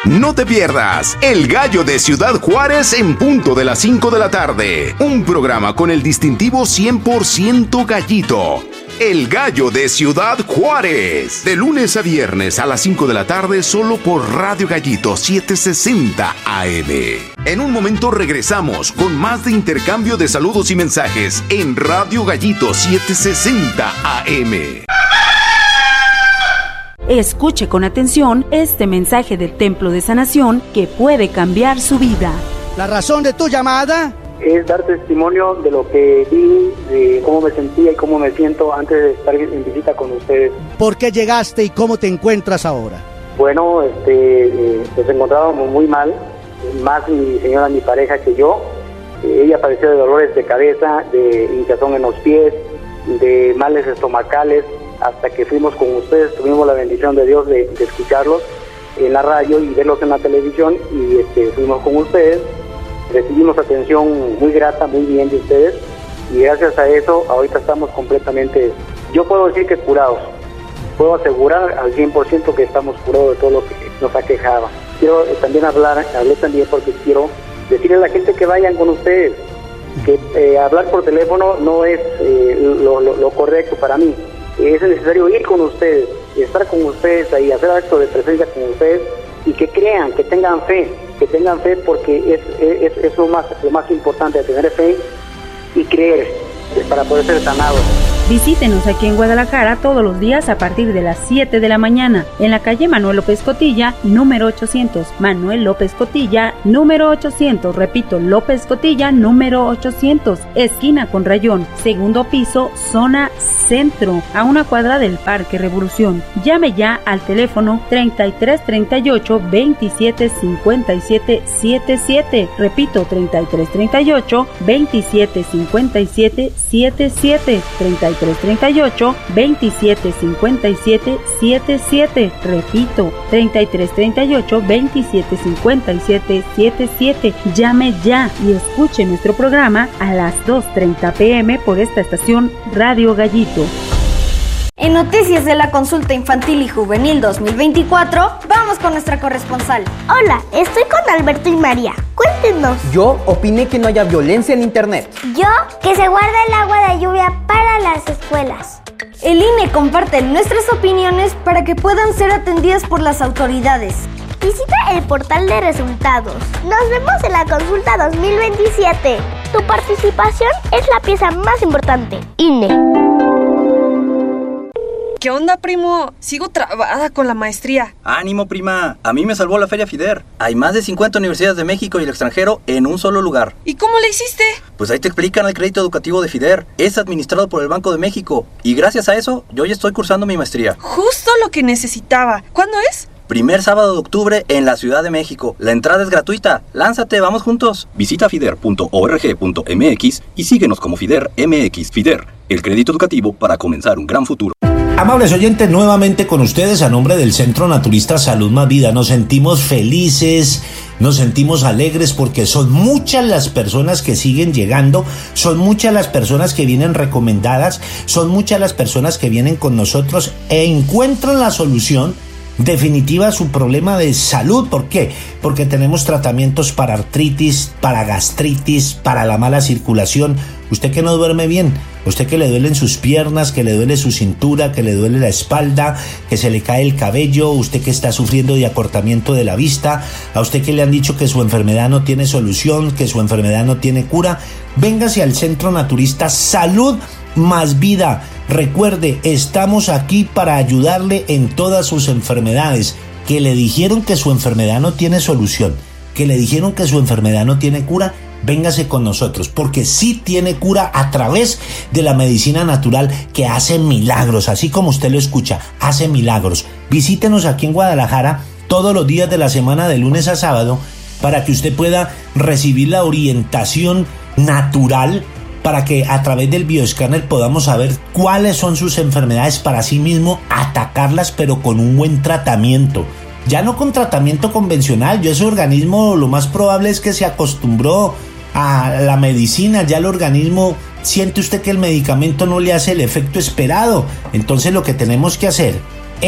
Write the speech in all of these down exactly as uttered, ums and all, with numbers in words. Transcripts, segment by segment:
No te pierdas El Gallo de Ciudad Juárez en punto de las cinco de la tarde. Un programa con el distintivo cien por ciento gallito. El Gallo de Ciudad Juárez. De lunes a viernes a las cinco de la tarde solo por Radio Gallito setecientos sesenta A M. En un momento regresamos con más de intercambio de saludos y mensajes en Radio Gallito setecientos sesenta A M. Escuche con atención este mensaje del Templo de Sanación que puede cambiar su vida. ¿La razón de tu llamada? Es dar testimonio de lo que vi, de cómo me sentía y cómo me siento antes de estar en visita con ustedes. ¿Por qué llegaste y cómo te encuentras ahora? Bueno, este, eh, nos encontrábamos muy mal, más mi señora, mi pareja que yo. Eh, ella padeció de dolores de cabeza, de hinchazón en los pies, de males estomacales. Hasta que fuimos con ustedes, tuvimos la bendición de Dios de, de escucharlos en la radio y verlos en la televisión, y este, fuimos con ustedes, recibimos atención muy grata, muy bien de ustedes, y gracias a eso ahorita estamos completamente, yo puedo decir que curados, puedo asegurar al cien por ciento que estamos curados de todo lo que nos aquejaba. Quiero eh, también hablar, hablé también porque quiero decirle a la gente que vayan con ustedes, que eh, hablar por teléfono no es eh, lo, lo, lo correcto para mí. Es necesario ir con ustedes, estar con ustedes ahí, hacer acto de presencia con ustedes y que crean, que tengan fe, que tengan fe porque es, es, es lo más, lo más importante, tener fe y creer para poder ser sanados. Visítenos aquí en Guadalajara todos los días a partir de las siete de la mañana en la calle Manuel López Cotilla, número ochocientos. Manuel López Cotilla, número ochocientos. Repito, López Cotilla, número ochocientos. Esquina con Rayón, segundo piso, zona centro, a una cuadra del Parque Revolución. Llame ya al teléfono treinta y tres treinta y ocho veintisiete cincuenta y siete setenta y siete. Repito, treinta y tres treinta y ocho veintisiete cincuenta y siete setenta y siete. treinta y tres treinta y ocho veintisiete cincuenta y siete setenta y siete. Repito, treinta y tres treinta y ocho veintisiete cincuenta y siete setenta y siete. Llame ya y escuche nuestro programa a las dos treinta pm por esta estación Radio Gallito. En Noticias de la Consulta Infantil y Juvenil dos mil veinticuatro, vamos con nuestra corresponsal. Hola, estoy con Alberto y María. Cuéntenos. Yo opiné que no haya violencia en internet. Yo, que se guarde el agua de lluvia para las escuelas. El I N E comparte nuestras opiniones para que puedan ser atendidas por las autoridades. Visita el portal de resultados. Nos vemos en la consulta dos mil veintisiete. Tu participación es la pieza más importante. I N E. ¿Qué onda, primo? Sigo trabada con la maestría. ¡Ánimo, prima! A mí me salvó la Feria FIDER. Hay más de cincuenta universidades de México y el extranjero en un solo lugar. ¿Y cómo le hiciste? Pues ahí te explican el crédito educativo de FIDER. Es administrado por el Banco de México. Y gracias a eso, yo ya estoy cursando mi maestría. Justo lo que necesitaba. ¿Cuándo es? Primer sábado de octubre en la Ciudad de México. La entrada es gratuita. Lánzate, vamos juntos. Visita fider punto org punto m x y síguenos como FIDER M X. FIDER, el crédito educativo para comenzar un gran futuro. Amables oyentes, nuevamente con ustedes a nombre del Centro Naturista Salud Más Vida. Nos sentimos felices, nos sentimos alegres porque son muchas las personas que siguen llegando, son muchas las personas que vienen recomendadas, son muchas las personas que vienen con nosotros e encuentran la solución definitiva a su problema de salud. ¿Por qué? Porque tenemos tratamientos para artritis, para gastritis, para la mala circulación. Usted que no duerme bien, usted que le duelen sus piernas, que le duele su cintura, que le duele la espalda, que se le cae el cabello, usted que está sufriendo de acortamiento de la vista, a usted que le han dicho que su enfermedad no tiene solución, que su enfermedad no tiene cura, véngase al Centro Naturista Salud Más Vida. Recuerde, estamos aquí para ayudarle en todas sus enfermedades. Que le dijeron que su enfermedad no tiene solución, que le dijeron que su enfermedad no tiene cura, véngase con nosotros, porque sí tiene cura a través de la medicina natural que hace milagros, así como usted lo escucha, hace milagros. Visítenos aquí en Guadalajara todos los días de la semana, de lunes a sábado, para que usted pueda recibir la orientación natural, para que a través del bioescáner podamos saber cuáles son sus enfermedades para sí mismo atacarlas, pero con un buen tratamiento. Ya no con tratamiento convencional, ya ese organismo lo más probable es que se acostumbró a la medicina, ya el organismo siente usted que el medicamento no le hace el efecto esperado. Entonces lo que tenemos que hacer es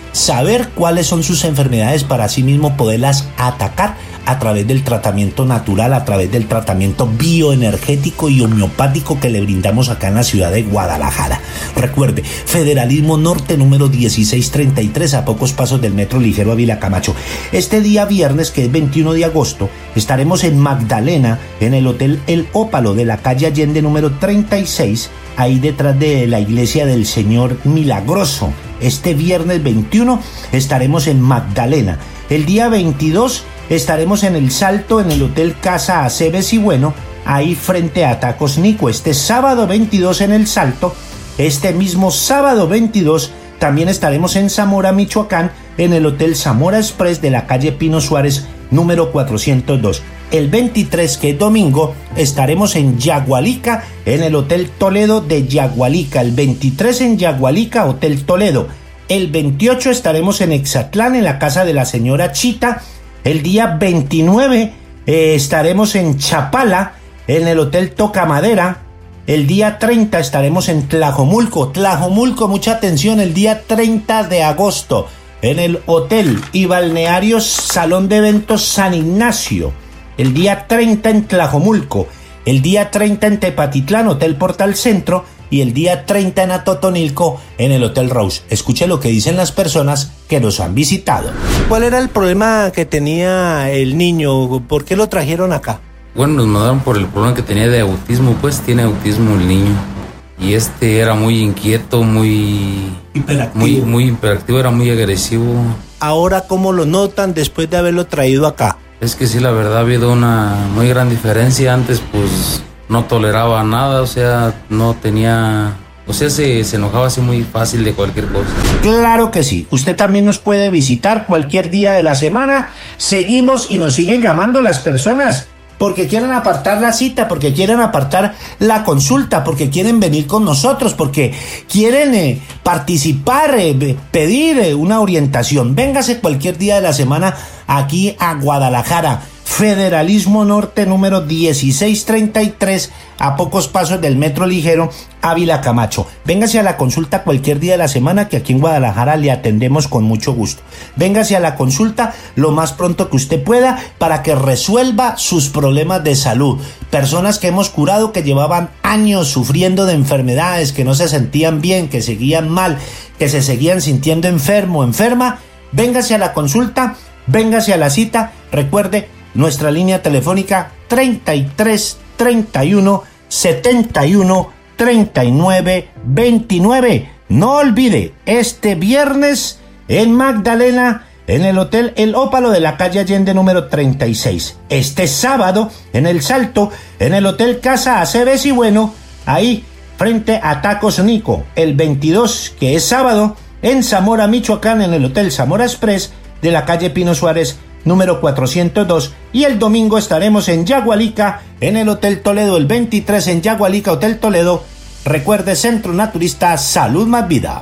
saber cuáles son sus enfermedades para así mismo poderlas atacar a través del tratamiento natural, a través del tratamiento bioenergético y homeopático que le brindamos acá en la ciudad de Guadalajara. Recuerde, Federalismo Norte número dieciséis treinta y tres, a pocos pasos del Metro Ligero Ávila Camacho. Este día viernes, que es veintiuno de agosto, estaremos en Magdalena, en el Hotel El Ópalo de la calle Allende número treinta y seis, ahí detrás de la iglesia del Señor Milagroso. Este viernes veintiuno estaremos en Magdalena. El día veintidós estaremos en El Salto, en el Hotel Casa Aceves y Bueno, ahí frente a Tacos Nico. Este sábado veintidós en El Salto. Este mismo sábado veintidós también estaremos en Zamora, Michoacán, en el Hotel Zamora Express de la calle Pino Suárez número cuatrocientos dos. El veintitrés, que es domingo, estaremos en Yagualica, en el Hotel Toledo de Yagualica. El veintitrés en Yagualica, Hotel Toledo. El veintiocho estaremos en Exatlán, en la casa de la señora Chita. El día veintinueve eh, estaremos en Chapala, en el Hotel Tocamadera. El día treinta estaremos en Tlajomulco. Tlajomulco, mucha atención, el día treinta de agosto, en el Hotel y Balnearios Salón de Eventos San Ignacio. El día treinta en Tlajomulco. El día treinta en Tepatitlán, Hotel Portal Centro. Y el día treinta en Atotonilco, en el Hotel Rose. Escuche lo que dicen las personas que nos han visitado. ¿Cuál era el problema que tenía el niño? ¿Por qué lo trajeron acá? Bueno, nos mandaron por el problema que tenía de autismo, pues tiene autismo el niño. Y este era muy inquieto, muy hiperactivo. Muy, muy hiperactivo, era muy agresivo. Ahora, ¿cómo lo notan después de haberlo traído acá? Es que sí, la verdad ha habido una muy gran diferencia. Antes, pues, no toleraba nada, o sea, no tenía... O sea, se, se enojaba así muy fácil de cualquier cosa. Claro que sí. Usted también nos puede visitar cualquier día de la semana. Seguimos y nos siguen llamando las personas porque quieren apartar la cita, porque quieren apartar la consulta, porque quieren venir con nosotros, porque quieren eh, participar, eh, pedir eh, una orientación. Véngase cualquier día de la semana aquí a Guadalajara. Federalismo Norte número dieciséis treinta y tres, a pocos pasos del Metro Ligero Ávila Camacho. Véngase a la consulta cualquier día de la semana, que aquí en Guadalajara le atendemos con mucho gusto. Véngase a la consulta lo más pronto que usted pueda para que resuelva sus problemas de salud. Personas que hemos curado, que llevaban años sufriendo de enfermedades, que no se sentían bien, que seguían mal, que se seguían sintiendo enfermo, enferma. Véngase a la consulta, véngase a la cita. Recuerde, nuestra línea telefónica treinta y tres treinta y uno setenta y uno treinta y nueve veintinueve. No olvide, este viernes en Magdalena, en el Hotel El Ópalo de la calle Allende número treinta y seis. Este sábado en El Salto, en el Hotel Casa Aceves y Bueno, ahí frente a Tacos Nico. El veintidós, que es sábado, en Zamora, Michoacán, en el Hotel Zamora Express de la calle Pino Suárez número cuatrocientos dos. Y el domingo estaremos en Yagualica, en el Hotel Toledo. El veintitrés en Yagualica, Hotel Toledo. Recuerde, Centro Naturista Salud Más Vida.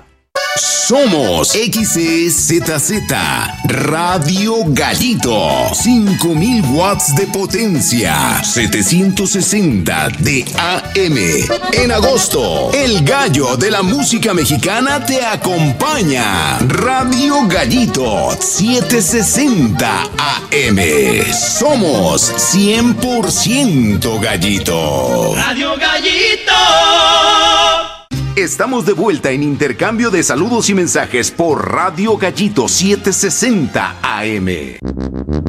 Somos X E Z Z Radio Gallito, cinco mil watts de potencia, setecientos sesenta de A M. En agosto, el gallo de la música mexicana te acompaña. Radio Gallito, setecientos sesenta A M. Somos cien por ciento gallito. Radio Gallito. Estamos de vuelta en intercambio de saludos y mensajes por Radio Gallito setecientos sesenta A M.